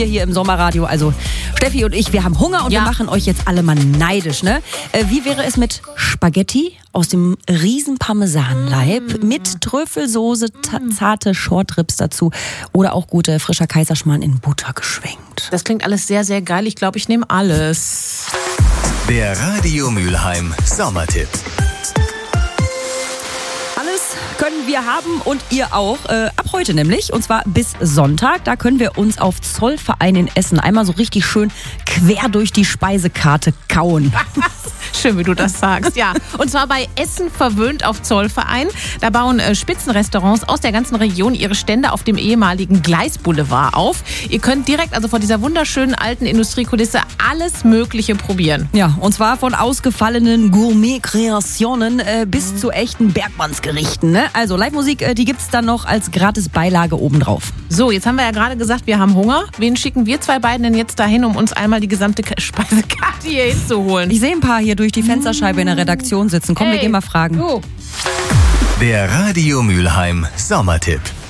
Hier im Sommerradio, also Steffi und ich, wir haben Hunger und wir machen euch jetzt alle mal neidisch, ne? Wie wäre es mit Spaghetti aus dem riesen Parmesanleib mit Trüffelsoße, zarte Shortribs dazu oder auch gute frischer Kaiserschmarrn in Butter geschwenkt? Das klingt alles sehr, sehr geil. Ich glaube, ich nehme alles. Der Radio Mülheim Sommertipp. Können wir haben und ihr auch. Ab heute nämlich, und zwar bis Sonntag. Da können wir uns auf Zollverein in Essen einmal so richtig schön quer durch die Speisekarte kauen. Schön, wie du das sagst, ja. Und zwar bei Essen verwöhnt auf Zollverein. Da bauen Spitzenrestaurants aus der ganzen Region ihre Stände auf dem ehemaligen Gleisboulevard auf. Ihr könnt direkt also vor dieser wunderschönen alten Industriekulisse alles Mögliche probieren. Ja, und zwar von ausgefallenen Gourmet-Kreationen bis zu echten Bergmannsgerichten. Ne? Also Live-Musik, die gibt's dann noch als gratis Beilage obendrauf. So, jetzt haben wir ja gerade gesagt, wir haben Hunger. Wen schicken wir zwei beiden denn jetzt dahin, um uns einmal die gesamte Speisekarte hier hinzuholen? Ich sehe ein paar hier durch die Fensterscheibe in der Redaktion sitzen. Komm, wir gehen mal fragen. Der Radio Mülheim Sommertipp.